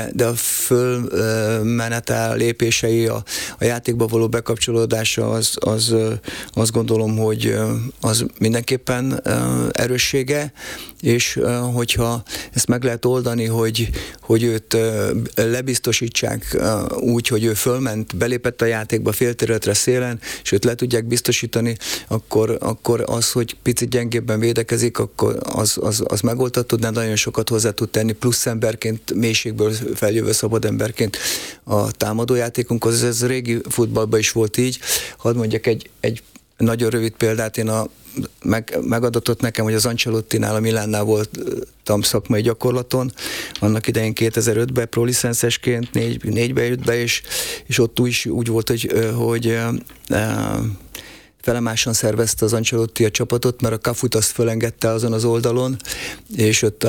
de a fölmenetel lépései, a játékba való bekapcsolódása az azt gondolom, hogy az mindenképpen erőssége, és hogyha ezt meg lehet oldani, hogy őt lebiztosítsák úgy, hogy ő fölment, belépett a játékba félterületre szélen, és őt le tudják biztosítani, akkor az, hogy picit gyengébben védekezik, akkor az megoldható, de nagyon sokat hozzá tud tenni, plusz emberként, mélységből feljövő szabad emberként a támadójátékunkhoz. Ez régi futballban is volt így. Hadd mondjak egy nagyon rövid példát, én megadatott nekem, hogy az Ancelottinál, a Milánnál voltam szakmai gyakorlaton, annak idején 2005-ben prolicenszesként, 4-be jött be, és ott úgy volt, hogy felemásan szervezte az Ancelotti a csapatot, mert a Cafut azt fölengedte azon az oldalon, és ott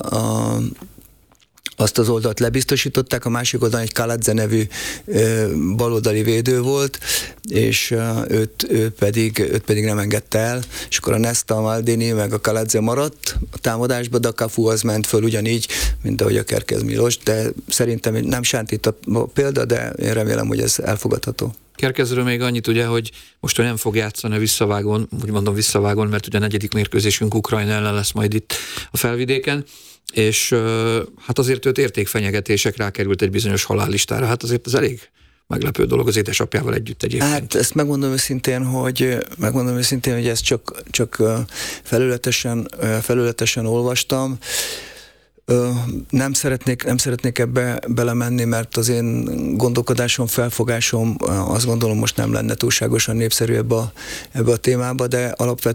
azt az oldalt lebiztosították, a másik oldalon egy Kaladze nevű baloldali védő volt, és őt pedig nem engedte el, és akkor a Nesta, a Maldini meg a Kaladze maradt a támadásba, de a Cafu az ment föl ugyanígy, mint ahogy a Kerkez Milos, de szerintem nem sántít a példa, de én remélem, hogy ez elfogadható. Kerkezről még annyit ugye, hogy most nem fog játszani a visszavágón, úgy mondom visszavágón, mert ugye a 4. mérkőzésünk Ukrajna ellen lesz majd itt a Felvidéken, és hát azért őt értékfenyegetések rákerült egy bizonyos halállistára, hát azért ez elég meglepő dolog az édesapjával együtt egyébként. Hát ezt megmondom őszintén, hogy ezt csak felületesen olvastam. Nem szeretnék ebbe belemenni, mert az én gondolkodásom, felfogásom azt gondolom most nem lenne túlságosan népszerű ebbe a témába, de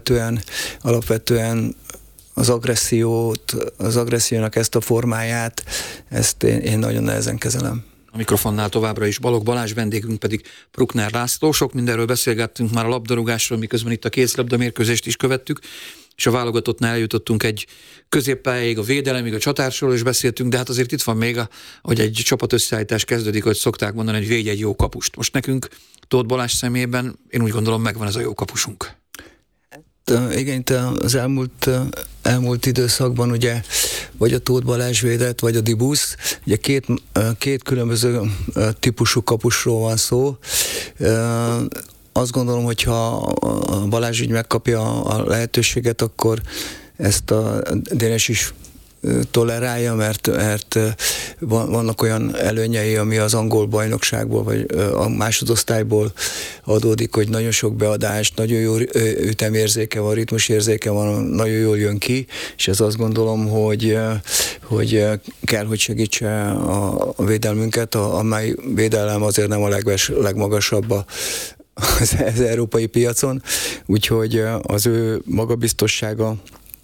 alapvetően az agressziónak ezt a formáját, ezt én nagyon nehezen kezelem. A mikrofonnál továbbra is Balogh Balázs, vendégünk pedig Bruckner László. Sok mindenről beszélgettünk már a labdarúgásról, miközben itt a kézilabda mérkőzést is követtük, és a válogatottnál eljutottunk egy középpályáig, a védelemig, a csatárról is beszéltünk, de hát azért itt van még, hogy egy csapat összeállítás kezdődik, hogy szokták mondani, hogy védj egy jó kapust. Most nekünk Tóth Balázs szemében én úgy gondolom megvan ez a jó kapusunk. Igen, itt az elmúlt időszakban ugye vagy a Tóth Balázs védett, vagy a Dibusz, ugye két különböző típusú kapusról van szó. Azt gondolom, hogyha a Balázs így megkapja a lehetőséget, akkor ezt a Dénes is tolerálja, mert vannak olyan előnyei, ami az angol bajnokságból, vagy a másodosztályból adódik, hogy nagyon sok beadás, nagyon jó ütemérzéke van, ritmusérzéke van, nagyon jól jön ki, és ez azt gondolom, hogy kell, hogy segítse a védelmünket, amely védelem azért nem a legmagasabb az európai piacon, úgyhogy az ő magabiztossága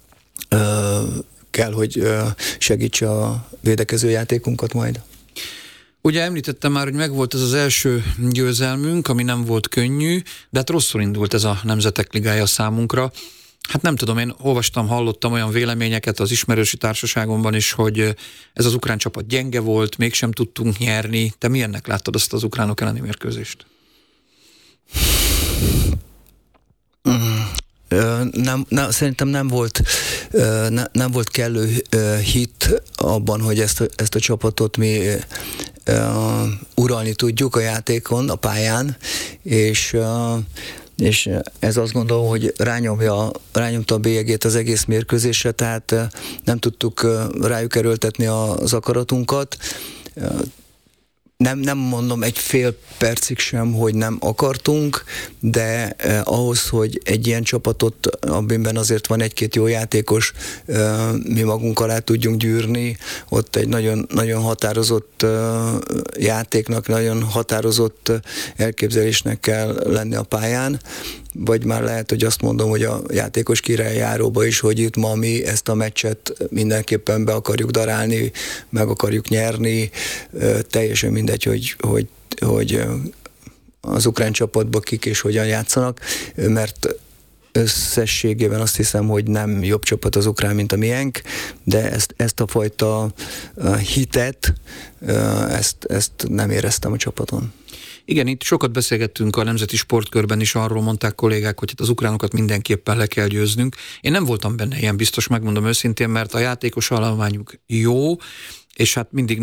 kell, hogy segítse a védekező játékunkat majd. Ugye említettem már, hogy megvolt ez az első győzelmünk, ami nem volt könnyű, de hát rosszul indult ez a Nemzetek Ligája számunkra. Hát nem tudom, én hallottam olyan véleményeket az ismerősi társaságomban is, hogy ez az ukrán csapat gyenge volt, mégsem tudtunk nyerni. Te milyennek láttad azt az ukránok elleni mérkőzést? Szerintem nem volt kellő hit abban, hogy ezt a csapatot mi uralni tudjuk a játékon, a pályán, és ez azt gondolom, hogy rányomta a bélyegét az egész mérkőzésre, tehát nem tudtuk rájuk erőltetni az akaratunkat. Nem mondom egy fél percig sem, hogy nem akartunk, de ahhoz, hogy egy ilyen csapatot, amiben azért van egy-két jó játékos, mi magunk alá tudjunk gyűrni, ott egy nagyon, nagyon határozott játéknak, nagyon határozott elképzelésnek kell lenni a pályán, vagy már lehet, hogy azt mondom, hogy a játékos királyjáróba is, hogy itt ma mi ezt a meccset mindenképpen be akarjuk darálni, meg akarjuk nyerni, teljesen mindegy, hogy az ukrán csapatban kik és hogyan játszanak, mert összességében azt hiszem, hogy nem jobb csapat az ukrán, mint a miénk, de ezt a fajta hitet, ezt nem éreztem a csapaton. Igen, itt sokat beszélgettünk a Nemzeti Sportkörben is, arról mondták kollégák, hogy az ukránokat mindenképpen le kell győznünk. Én nem voltam benne ilyen biztos, megmondom őszintén, mert a játékos állományuk jó, és hát mindig